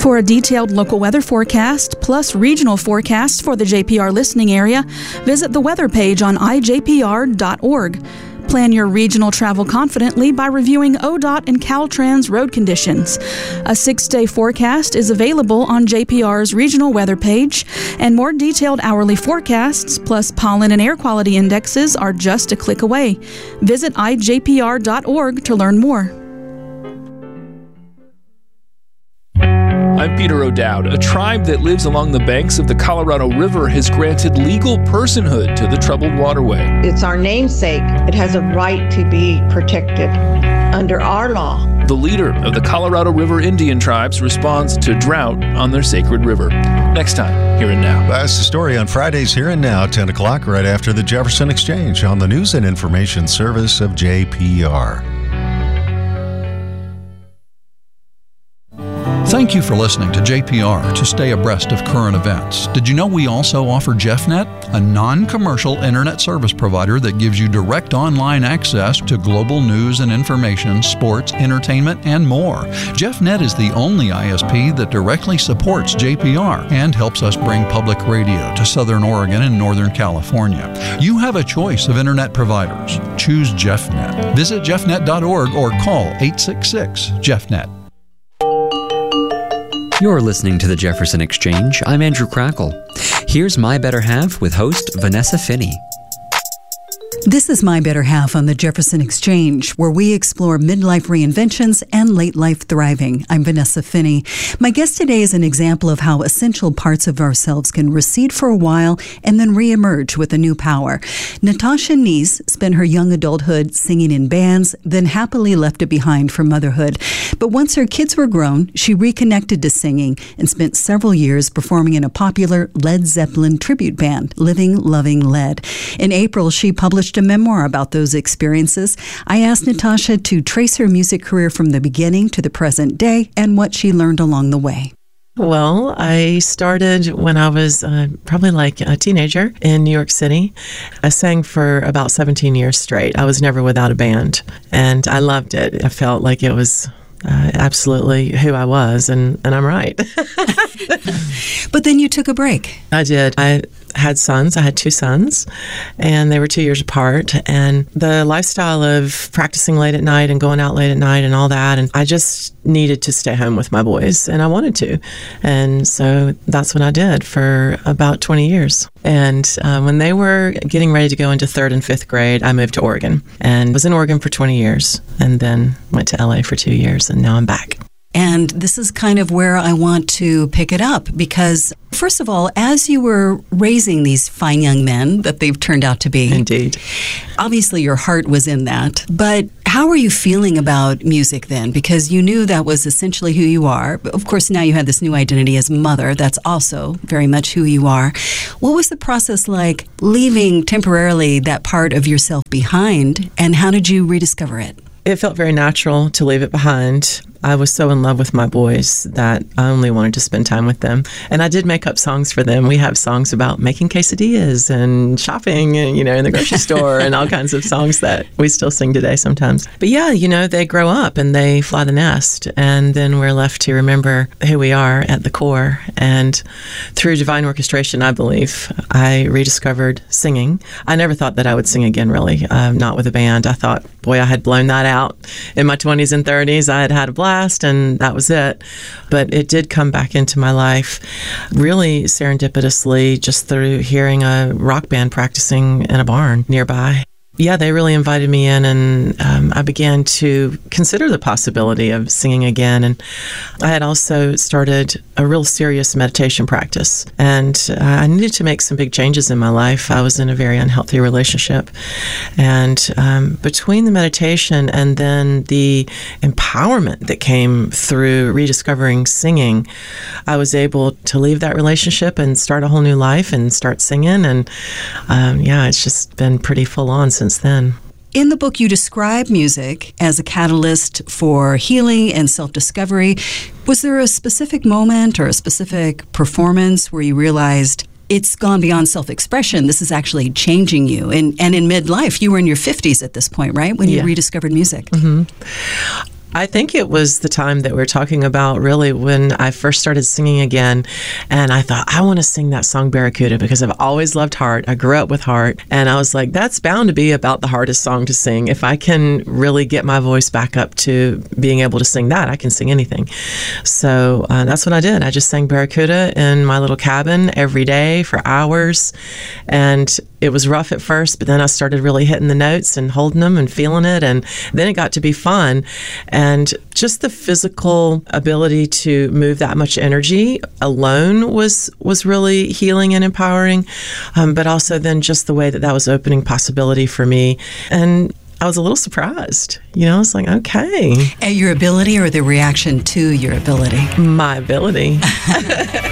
For a detailed local weather forecast, plus regional forecasts for the JPR listening area, visit the weather page on ijpr.org. Plan your regional travel confidently by reviewing ODOT and Caltrans road conditions. A 6-day forecast is available on JPR's regional weather page, and more detailed hourly forecasts, plus pollen and air quality indexes, are just a click away. Visit ijpr.org to learn more. I'm Peter O'Dowd. A tribe that lives along the banks of the Colorado River has granted legal personhood to the troubled waterway. It's our namesake. It has a right to be protected under our law. The leader of the Colorado River Indian tribes responds to drought on their sacred river. Next time, Here and Now. That's the story on Fridays Here and Now, 10 o'clock, right after the Jefferson Exchange on the News and Information Service of JPR. Thank you for listening to JPR to stay abreast of current events. Did you know we also offer JeffNet, a non-commercial internet service provider that gives you direct online access to global news and information, sports, entertainment, and more. JeffNet is the only ISP that directly supports JPR and helps us bring public radio to Southern Oregon and Northern California. You have a choice of internet providers. Choose JeffNet. Visit jeffnet.org or call 866-JeffNet. You're listening to the Jefferson Exchange. I'm Andrew Crackle. Here's My Better Half with host Vanessa Finney. This is My Better Half on the Jefferson Exchange, where we explore midlife reinventions and late life thriving. I'm Vanessa Finney. My guest today is an example of how essential parts of ourselves can recede for a while and then reemerge with a new power. Natasha Neese spent her young adulthood singing in bands, then happily left it behind for motherhood. But once her kids were grown, she reconnected to singing and spent several years performing in a popular Led Zeppelin tribute band, Living, Loving, Led. In April, she published a memoir about those experiences. I asked Natasha to trace her music career from the beginning to the present day and what she learned along the way. Well, I started when I was probably like a teenager in New York City. I sang for about 17 years straight. I was never without a band, and I loved it. I felt like it was absolutely who I was, and I'm right. But then you took a break. I did. I had sons. I had 2 sons, and they were 2 years apart. And the lifestyle of practicing late at night and going out late at night and all that, and I just needed to stay home with my boys, and I wanted to. And so that's what I did for about 20 years. And when they were getting ready to go into 3rd and 5th grade, I moved to Oregon and was in Oregon for 20 years, and then went to LA for 2 years, and now I'm back. And this is kind of where I want to pick it up because, first of all, as you were raising these fine young men that they've turned out to be. Indeed. Obviously, your heart was in that. But how were you feeling about music then? Because you knew that was essentially who you are. But of course, now you had this new identity as mother. That's also very much who you are. What was the process like leaving temporarily that part of yourself behind? And how did you rediscover it? It felt very natural to leave it behind. I was so in love with my boys that I only wanted to spend time with them. And I did make up songs for them. We have songs about making quesadillas and shopping and, in the grocery store and all kinds of songs that we still sing today sometimes. But yeah, they grow up and they fly the nest. And then we're left to remember who we are at the core. And through divine orchestration, I believe, I rediscovered singing. I never thought that I would sing again, really, not with a band. I thought, boy, I had blown that out in my 20s and 30s. I had a blast. And that was it. But it did come back into my life really serendipitously just through hearing a rock band practicing in a barn nearby. Yeah, they really invited me in, and I began to consider the possibility of singing again. And I had also started a real serious meditation practice, and I needed to make some big changes in my life. I was in a very unhealthy relationship, and between the meditation and then the empowerment that came through rediscovering singing, I was able to leave that relationship and start a whole new life and start singing. And it's just been pretty full on since then. In the book, you describe music as a catalyst for healing and self-discovery. Was there a specific moment or a specific performance where you realized it's gone beyond self-expression? This is actually changing you. And in midlife, you were in your 50s at this point, right? When you rediscovered music. Mm-hmm. I think it was the time that we're talking about, really, when I first started singing again. And I thought, I want to sing that song Barracuda because I've always loved Heart. I grew up with Heart. And I was like, that's bound to be about the hardest song to sing. If I can really get my voice back up to being able to sing that, I can sing anything. So that's what I did. I just sang Barracuda in my little cabin every day for hours. And it was rough at first, but then I started really hitting the notes and holding them and feeling it. And then it got to be fun. And just the physical ability to move that much energy alone was really healing and empowering. But also then just the way that was opening possibility for me. And I was a little surprised. I was like, okay. At your ability or the reaction to your ability? My ability.